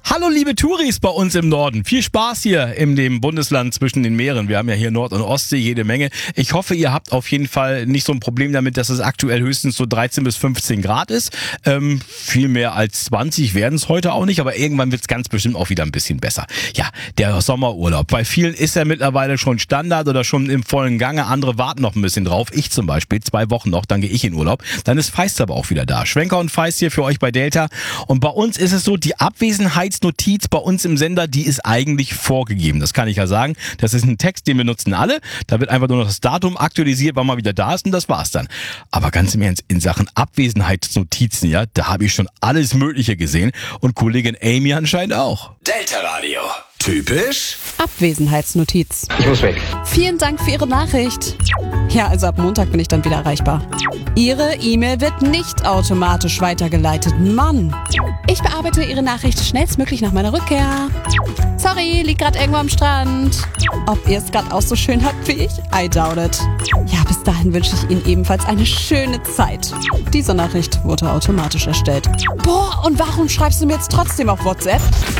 Hallo liebe Touris bei uns im Norden. Viel Spaß hier in dem Bundesland zwischen den Meeren. Wir haben ja hier Nord- und Ostsee jede Menge. Ich hoffe, ihr habt auf jeden Fall nicht so ein Problem damit, dass es aktuell höchstens so 13 bis 15 Grad ist. Viel mehr als 20 werden es heute auch nicht, aber irgendwann wird es ganz bestimmt auch wieder ein bisschen besser. Ja, der Sommerurlaub. Bei vielen ist er mittlerweile schon Standard oder schon im vollen Gange. Andere warten noch ein bisschen drauf. Ich zum Beispiel, 2 Wochen noch, dann gehe ich in Urlaub. Dann ist Feist aber auch wieder da. Schwenker und Feist hier für euch bei Delta. Und bei uns ist es so, die Abwesenheitsnotiz bei uns im Sender, die ist eigentlich vorgegeben. Das kann ich ja sagen. Das ist ein Text, den benutzen alle. Da wird einfach nur noch das Datum aktualisiert, wann man wieder da ist und das war's dann. Aber ganz im Ernst, in Sachen Abwesenheitsnotizen, ja, da habe ich schon alles Mögliche gesehen. Und Kollegin Amy anscheinend auch. Delta Radio. Typisch Abwesenheitsnotiz. Ich muss weg. Vielen Dank für Ihre Nachricht. Ja, also ab Montag bin ich dann wieder erreichbar. Ihre E-Mail wird nicht automatisch weitergeleitet. Mann. Ich bearbeite Ihre Nachricht schnellstmöglich nach meiner Rückkehr. Sorry, liegt gerade irgendwo am Strand. Ob ihr es gerade auch so schön habt wie ich? I doubt it. Ja, bis dahin wünsche ich Ihnen ebenfalls eine schöne Zeit. Diese Nachricht wurde automatisch erstellt. Boah, und warum schreibst du mir jetzt trotzdem auf WhatsApp?